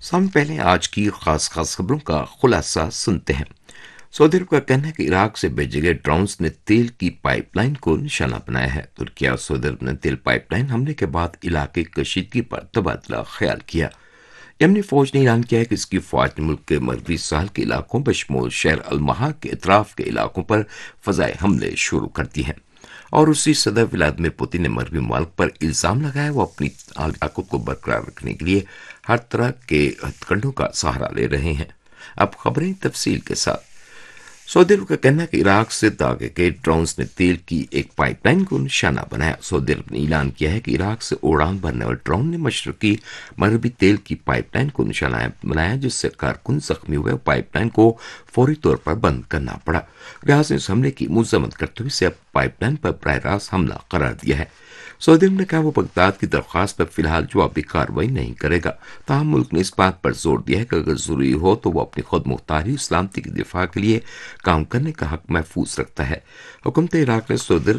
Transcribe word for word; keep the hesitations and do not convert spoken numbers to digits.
سام پہلے آج کی خاص خاص خبروں کا خلاصہ سنتے ہیں۔ سعودی عرب کا کہنا ہے کہ عراق سے بھیجے گئے ڈرونز نے تیل کی پائپ لائن کو نشانہ بنایا ہے۔ ترکی اور سعودی عرب نے تیل پائپ لائن حملے کے بعد علاقے کی کشیدگی پر تبادلہ خیال کیا۔ یمنی فوج نے اعلان کیا ہے کہ اس کی فوج نے ملک کے مغربی ساحل کے علاقوں بشمول شہر المہا کے اطراف کے علاقوں پر فضائی حملے شروع کر دیے ہیں، اور روسی صدر ولادیمیر پوتن نے مغربی ممالک پر الزام لگایا وہ اپنی طاقت کو برقرار رکھنے کے لیے ہر طرح کے ہتھ کنڈوں کا سہارا لے رہے ہیں۔ اب خبریں تفصیل کے ساتھ۔ سعودی عرب کا کہنا ہے کہ عراق سے داغے گئے ڈرونز نے تیل کی ایک پائپ لائن کو نشانہ بنایا۔ سعودی عرب نے اعلان کیا ہے کہ عراق سے اڑان بھرنے والے ڈرون نے مشرقی مغربی تیل کی پائپ لائن کو نشانہ بنایا، جس سے کارکن زخمی ہوئے اور پائپ لائن کو فوری طور پر بند کرنا پڑا۔ ریاض نے اس حملے کی مذمت کرتے ہوئے اسے اب پائپ لائن پر براہ راست حملہ قرار دیا ہے۔ سعودی عرب نے کہا وہ بغداد کی درخواست پر فی الحال جوابی کارروائی نہیں کرے گا، تاہم ملک نے اس بات پر زور دیا ہے کہ اگر ضروری ہو تو وہ اپنی خود مختاری اور سلامتی کی دفاع کے لیے کام کرنے کا حق محفوظ رکھتا ہے۔ حکومت عراق نے سعودی عرب